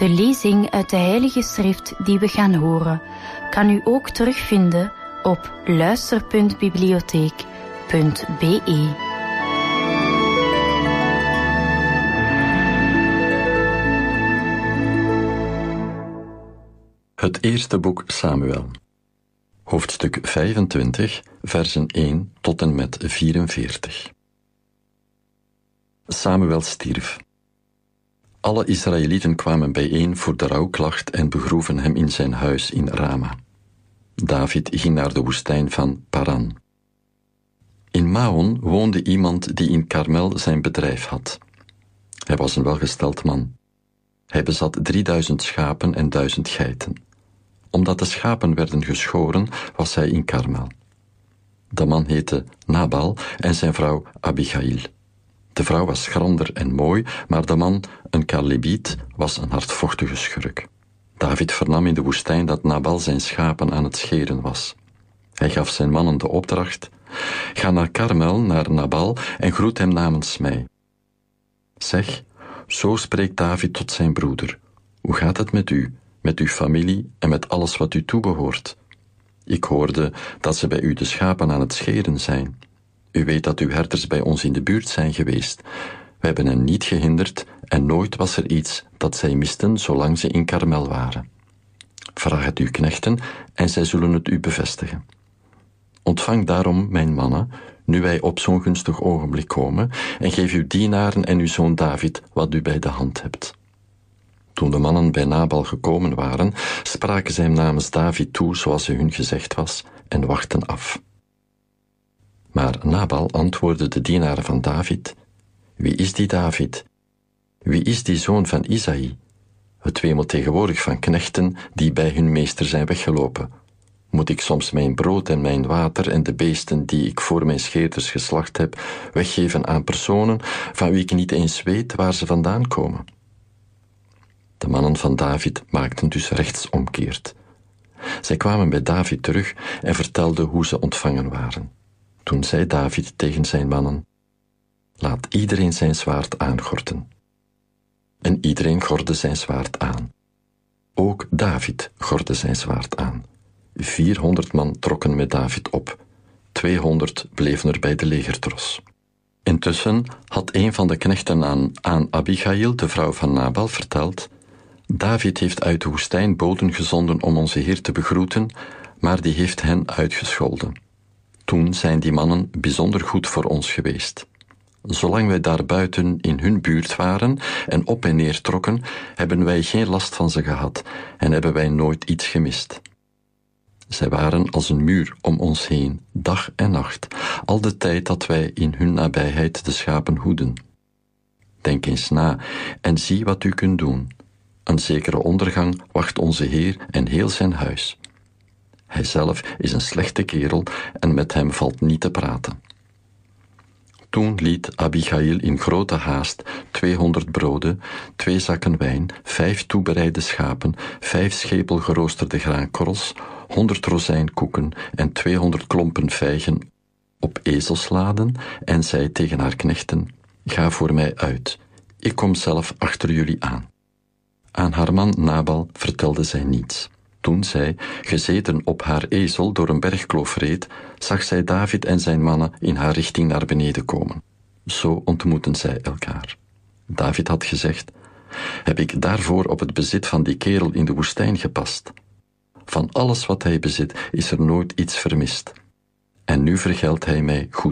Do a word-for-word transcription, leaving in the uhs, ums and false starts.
De lezing uit de Heilige Schrift die we gaan horen, kan u ook terugvinden op luister punt bibliotheek punt b e. Het eerste boek Samuel. Hoofdstuk vijfentwintig, versen één tot en met vierenveertig. Samuel stierf. Alle Israëlieten kwamen bijeen voor de rouwklacht en begroeven hem in zijn huis in Rama. David ging naar de woestijn van Paran. In Maon woonde iemand die in Karmel zijn bedrijf had. Hij was een welgesteld man. Hij bezat drieduizend schapen en duizend geiten. Omdat de schapen werden geschoren, was hij in Karmel. De man heette Nabal en zijn vrouw Abigail. De vrouw was schrander en mooi, maar de man, een Kalebiet, was een hardvochtige schurk. David vernam in de woestijn dat Nabal zijn schapen aan het scheren was. Hij gaf zijn mannen de opdracht: ga naar Karmel, naar Nabal, en groet hem namens mij. Zeg, zo spreekt David tot zijn broeder: hoe gaat het met u, met uw familie en met alles wat u toebehoort? Ik hoorde dat ze bij u de schapen aan het scheren zijn. U weet dat uw herders bij ons in de buurt zijn geweest. We hebben hen niet gehinderd en nooit was er iets dat zij misten zolang ze in Karmel waren. Vraag het uw knechten en zij zullen het u bevestigen. Ontvang daarom, mijn mannen, nu wij op zo'n gunstig ogenblik komen, en geef uw dienaren en uw zoon David wat u bij de hand hebt. Toen de mannen bij Nabal gekomen waren, spraken zij hem namens David toe zoals hij hun gezegd was en wachten af. Maar Nabal antwoordde de dienaren van David: wie is die David? Wie is die zoon van Isaï? Het wemelt tegenwoordig van knechten die bij hun meester zijn weggelopen. Moet ik soms mijn brood en mijn water en de beesten die ik voor mijn scheerders geslacht heb weggeven aan personen van wie ik niet eens weet waar ze vandaan komen? De mannen van David maakten dus rechtsomkeert. Zij kwamen bij David terug en vertelden hoe ze ontvangen waren. Toen zei David tegen zijn mannen: laat iedereen zijn zwaard aangorden. En iedereen gordde zijn zwaard aan. Ook David gordde zijn zwaard aan. Vierhonderd man trokken met David op. Tweehonderd bleven er bij de legertros. Intussen had een van de knechten aan, aan Abigail, de vrouw van Nabal, verteld: David heeft uit de woestijn boden gezonden om onze Heer te begroeten, maar die heeft hen uitgescholden. Toen zijn die mannen bijzonder goed voor ons geweest. Zolang wij daar buiten in hun buurt waren en op en neer trokken, hebben wij geen last van ze gehad en hebben wij nooit iets gemist. Zij waren als een muur om ons heen, dag en nacht, al de tijd dat wij in hun nabijheid de schapen hoeden. Denk eens na en zie wat u kunt doen. Een zekere ondergang wacht onze Heer en heel zijn huis. Hij zelf is een slechte kerel en met hem valt niet te praten. Toen liet Abigail in grote haast tweehonderd broden, twee zakken wijn, vijf toebereide schapen, vijf schepel geroosterde graankorrels, honderd rozijnkoeken en tweehonderd klompen vijgen op ezels laden en zei tegen haar knechten: ga voor mij uit, ik kom zelf achter jullie aan. Aan haar man Nabal vertelde zij niets. Toen zij, gezeten op haar ezel, door een bergkloof reed, zag zij David en zijn mannen in haar richting naar beneden komen. Zo ontmoetten zij elkaar. David had gezegd: heb ik daarvoor op het bezit van die kerel in de woestijn gepast? Van alles wat hij bezit is er nooit iets vermist. En nu vergeldt hij mij goed.